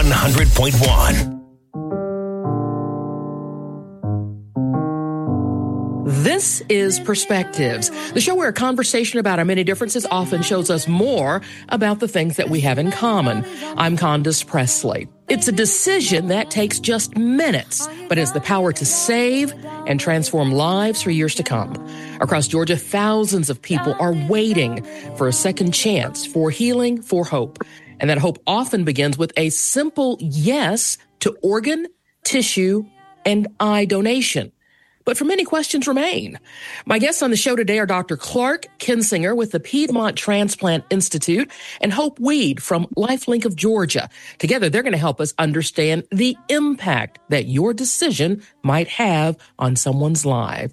100.1. This is Perspectives, the show where a conversation about our many differences often shows us more about the things that we have in common. I'm Candace Presley. It's a decision that takes just minutes, but has the power to save and transform lives for years to come. Across Georgia, thousands of people are waiting for a second chance, for healing, for hope. And that hope often begins with a simple yes to organ, tissue, and eye donation. But for many, questions remain. My guests on the show today are Dr. Clark Kinsinger with the Piedmont Transplant Institute and Hope Weed from LifeLink of Georgia. Together, they're going to help us understand the impact that your decision might have on someone's life.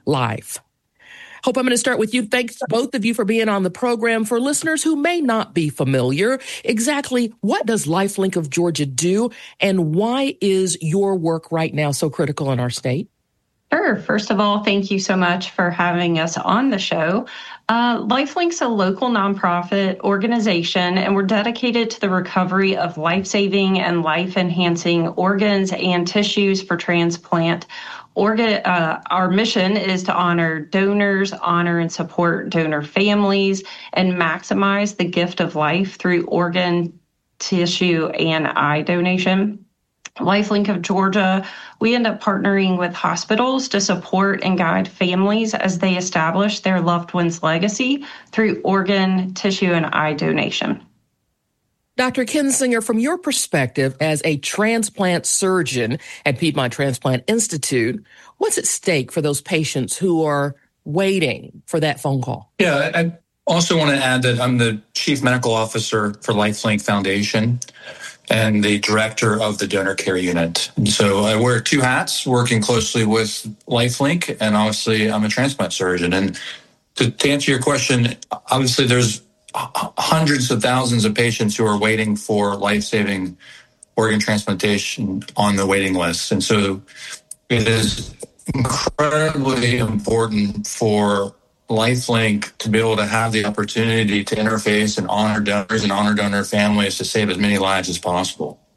Hope, I'm going to start with you. Thanks to both of you for being on the program. For listeners who may not be familiar, exactly what does LifeLink of Georgia do, and why is your work right now so critical in our state? Sure. First of all, thank you so much for having us on the show. LifeLink's a local nonprofit organization, and we're dedicated to the recovery of life-saving and life-enhancing organs and tissues for transplant. Our mission is to honor donors, honor and support donor families, and maximize the gift of life through organ, tissue, and eye donation. LifeLink of Georgia, we end up partnering with hospitals to support and guide families as they establish their loved one's legacy through organ, tissue, and eye donation. Dr. Kinsinger, from your perspective as a transplant surgeon at Piedmont Transplant Institute, what's at stake for those patients who are waiting for that phone call? Yeah, I also want to add that I'm the Chief Medical Officer for LifeLink Foundation and the director of the Donor Care Unit. So I wear two hats, working closely with LifeLink, and obviously I'm a transplant surgeon. And to answer your question, obviously there's hundreds of thousands of patients who are waiting for life-saving organ transplantation on the waiting list. And so it is incredibly important for LifeLink to be able to have the opportunity to interface and honor donors and honor donor families to save as many lives as possible.